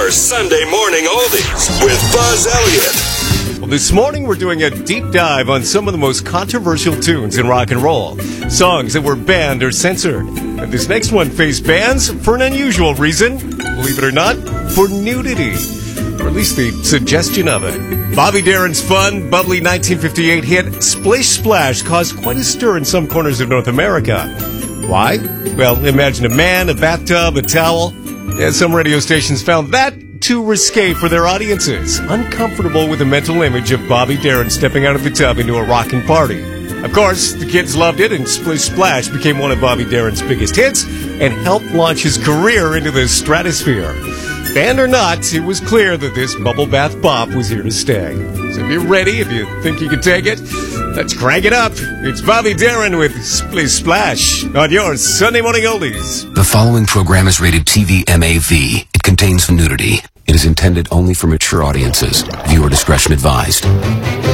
Your Sunday morning oldies with Buzz Elliott. Well, this morning we're doing a deep dive on some of the most controversial tunes in rock and roll. Songs that were banned or censored. And this next one faced bans for an unusual reason. Believe it or not, for nudity. Or at least the suggestion of it. Bobby Darin's fun, bubbly 1958 hit Splish Splash caused quite a stir in some corners of North America. Why? Well, imagine a man, a bathtub, a towel. And some radio stations found that too risque for their audiences, uncomfortable with the mental image of Bobby Darin stepping out of the tub into a rocking party. Of course, the kids loved it, and Splish Splash became one of Bobby Darin's biggest hits and helped launch his career into the stratosphere. Banned or not, it was clear that this bubble bath bop was here to stay. So if you're ready, if you think you can take it, let's crank it up. It's Bobby Darin with Splish Splash on your Sunday Morning Oldies. The following program is rated TV MAV. It contains nudity. It is intended only for mature audiences. Viewer discretion advised.